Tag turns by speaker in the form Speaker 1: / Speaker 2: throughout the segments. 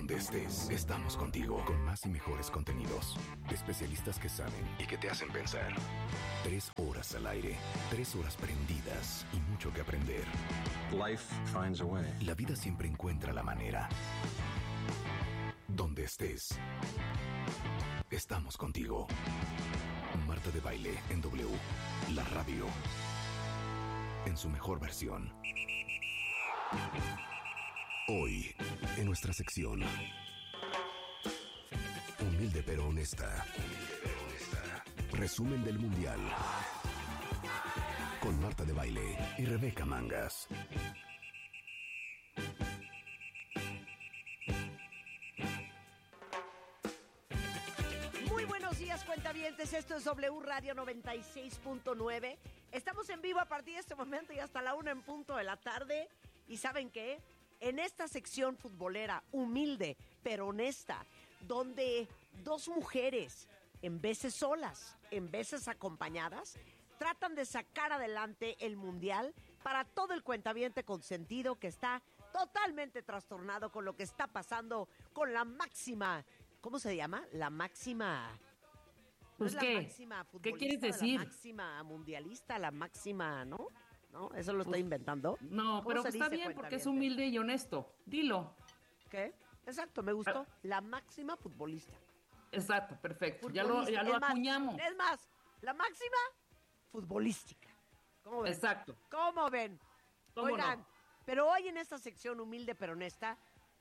Speaker 1: Donde estés, estamos contigo con más y mejores contenidos. Especialistas que saben y que te hacen pensar. 3 horas al aire, 3 horas prendidas y mucho que aprender.
Speaker 2: Life finds a way.
Speaker 1: La vida siempre encuentra la manera. Donde estés, estamos contigo. Marta de Baile en W, la radio, en su mejor versión. Hoy, en nuestra sección Humilde pero honesta. Resumen del Mundial con Marta de Baile y Rebeca Mangas.
Speaker 3: Muy buenos días, cuentavientes. Esto es W Radio 96.9. Estamos en vivo a partir de este momento y hasta la 1 en punto de la tarde. ¿Y saben qué? En esta sección futbolera, humilde pero honesta, donde dos mujeres, en veces solas, en veces acompañadas, tratan de sacar adelante el Mundial para todo el cuentaviente consentido que está totalmente trastornado con lo que está pasando con la máxima, ¿cómo se llama? La máxima...
Speaker 4: Pues
Speaker 3: ¿no es
Speaker 4: ¿qué?
Speaker 3: La máxima futbolista,
Speaker 4: ¿Qué quieres decir?
Speaker 3: La máxima mundialista, la máxima, ¿no? ¿No? ¿Eso lo estoy inventando?
Speaker 4: No,
Speaker 3: ¿Cómo
Speaker 4: pero
Speaker 3: se
Speaker 4: está
Speaker 3: dice,
Speaker 4: bien porque es
Speaker 3: cuentaviente?
Speaker 4: humilde y honesto. Dilo.
Speaker 3: ¿Qué? Exacto, me gustó. La máxima futbolista.
Speaker 4: Exacto, perfecto. Ya
Speaker 3: Futbolista.
Speaker 4: lo
Speaker 3: Es más,
Speaker 4: acuñamos.
Speaker 3: Es más, la máxima futbolística. ¿Cómo ven?
Speaker 4: Exacto.
Speaker 3: ¿Cómo ven?
Speaker 4: ¿Cómo
Speaker 3: Oigan,
Speaker 4: no?
Speaker 3: pero hoy en esta sección humilde pero honesta,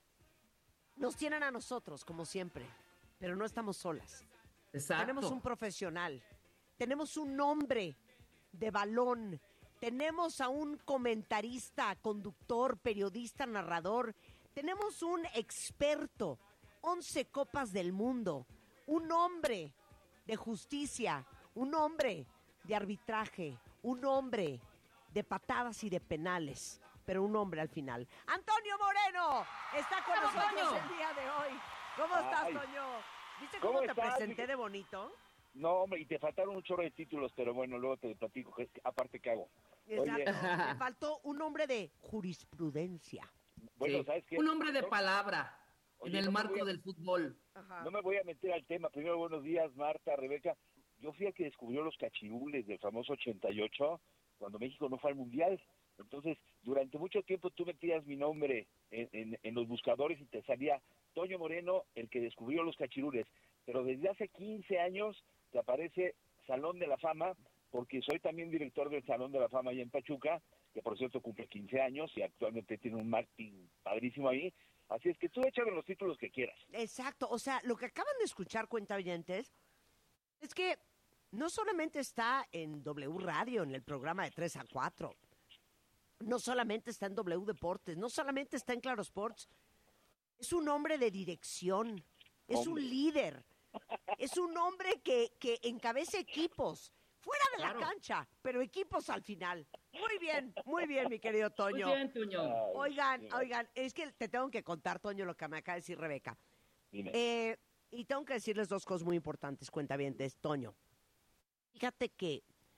Speaker 3: nos tienen a nosotros, como siempre, pero no estamos solas.
Speaker 4: Exacto.
Speaker 3: Tenemos un profesional, tenemos un hombre de balón, tenemos a un comentarista, conductor, periodista, narrador, tenemos un experto, 11 copas del mundo, un hombre de justicia, un hombre de arbitraje, un hombre de patadas y de penales, pero un hombre al final. Antonio Moreno está con
Speaker 4: ¡Vamos,
Speaker 3: nosotros
Speaker 4: Toño!
Speaker 3: el día de hoy. ¿Cómo estás,
Speaker 5: Ay.
Speaker 3: Toño? ¿Viste cómo
Speaker 5: ¿Cómo
Speaker 3: te
Speaker 5: estás?
Speaker 3: presenté de bonito?
Speaker 5: No, hombre, y te faltaron un chorro de títulos, pero bueno, luego te platico, aparte que hago.
Speaker 3: Exacto.
Speaker 5: Oye,
Speaker 3: Me faltó un hombre de jurisprudencia.
Speaker 5: bueno,
Speaker 4: Sí.
Speaker 5: ¿sabes qué?
Speaker 4: Un hombre de
Speaker 5: No-
Speaker 4: palabra
Speaker 5: Oye,
Speaker 4: en el
Speaker 5: no me
Speaker 4: marco
Speaker 5: voy a-
Speaker 4: del fútbol.
Speaker 3: Ajá.
Speaker 5: No me voy a meter al tema. Primero, buenos días, Marta, Rebeca. Yo fui el que descubrió los cachirules del famoso 88, cuando México no fue al Mundial. Entonces, durante mucho tiempo tú metías mi nombre en los buscadores y te salía Toño Moreno, el que descubrió los cachirules. Pero desde hace 15 años te aparece Salón de la Fama, porque soy también director del Salón de la Fama allá en Pachuca, que por cierto cumple 15 años y actualmente tiene un marketing padrísimo ahí. Así es que tú échale los títulos que quieras.
Speaker 3: Exacto. O sea, lo que acaban de escuchar, cuentavientes, es que no solamente está en W Radio, en el programa de 3 a 4, no solamente está en W Deportes, no solamente está en Claro Sports, es un hombre de dirección, es un
Speaker 5: Hombre.
Speaker 3: líder, es un hombre que encabeza equipos, fuera de
Speaker 4: Claro.
Speaker 3: la cancha, pero equipos al final. Muy bien, mi querido Toño.
Speaker 4: Muy bien, Toño.
Speaker 3: Oigan, es que te tengo que contar, Toño, lo que me acaba de decir Rebeca.
Speaker 5: Dime.
Speaker 3: Y tengo que decirles dos cosas muy importantes, cuentavientes. Toño, fíjate que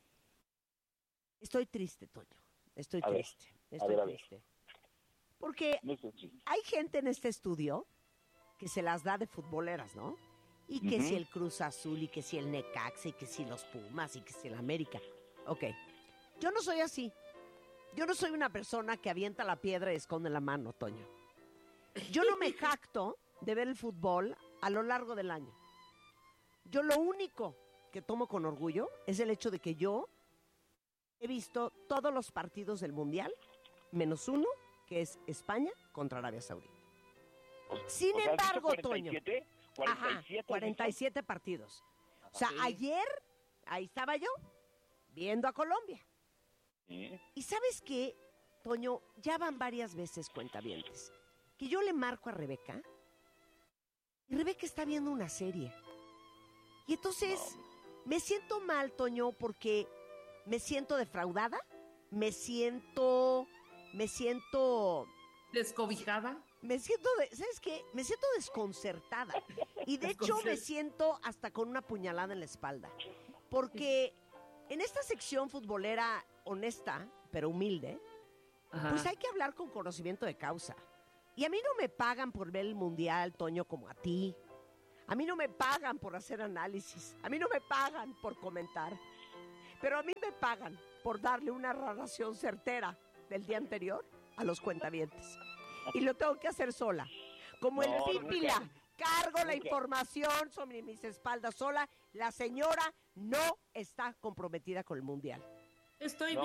Speaker 3: estoy triste, Toño. Estoy
Speaker 5: A ver,
Speaker 3: triste. Estoy
Speaker 5: a ver.
Speaker 3: triste. Porque
Speaker 5: No sé si-
Speaker 3: hay gente en este estudio que se las da de futboleras, ¿no? Y que
Speaker 5: Ujú.
Speaker 3: si el Cruz Azul, y que si el Necaxa, y que si los Pumas, y que si el América. Ok. Yo no soy así. Yo no soy una persona que avienta la piedra y esconde la mano, Toño. Yo no me jacto de ver el fútbol a lo largo del año. Yo lo único que tomo con orgullo es el hecho de que yo he visto todos los partidos del Mundial, menos uno, que es España contra Arabia Saudita. Sin
Speaker 5: O sea, ¿has visto
Speaker 3: embargo, Toño.
Speaker 5: 47?
Speaker 3: Ajá,
Speaker 5: 47.
Speaker 3: 47 partidos. O sea,
Speaker 5: Ok.
Speaker 3: ayer, ahí estaba yo, viendo a Colombia.
Speaker 5: ¿Sí?
Speaker 3: Y ¿sabes qué, Toño? Ya van varias veces, cuentavientes, que yo le marco a Rebeca y Rebeca está viendo una serie. Y entonces me siento mal, Toño, porque me siento defraudada, me siento
Speaker 4: ¿Descobijada?
Speaker 3: ¿sabes qué? Me siento desconcertada. Y de hecho me siento hasta con una puñalada en la espalda. Porque en esta sección futbolera honesta, pero humilde,
Speaker 4: Ajá.
Speaker 3: pues hay que hablar con conocimiento de causa. Y a mí no me pagan por ver el Mundial, Toño, como a ti. A mí no me pagan por hacer análisis. A mí no me pagan por comentar. Pero a mí me pagan por darle una narración certera del día anterior a los cuentavientes. Y lo tengo que hacer sola. Como el Pípila, cargo la información sobre mis espaldas sola. La señora no está comprometida con el Mundial.
Speaker 4: Estoy